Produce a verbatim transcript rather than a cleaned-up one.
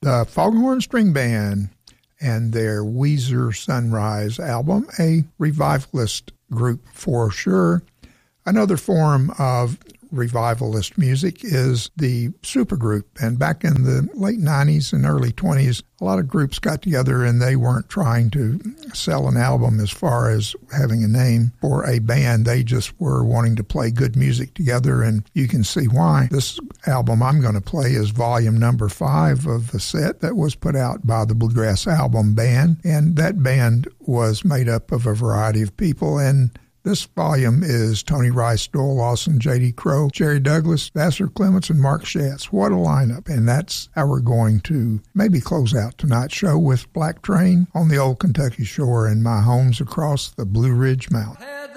The Foghorn String Band and their Weezer Sunrise album, a revivalist group for sure. Another form of revivalist music is the supergroup. And back in the late nineties and early twenties, a lot of groups got together and they weren't trying to sell an album as far as having a name for a band. They just were wanting to play good music together, and you can see why. This album I'm going to play is volume number five of the set that was put out by the Bluegrass Album Band, and that band was made up of a variety of people, and this volume is Tony Rice, Doyle Lawson, J D. Crowe, Jerry Douglas, Vassar Clements, and Mark Schatz. What a lineup. And that's how we're going to maybe close out tonight's show with Black Train on the Old Kentucky Shore and My Home's Across the Blue Ridge Mountain.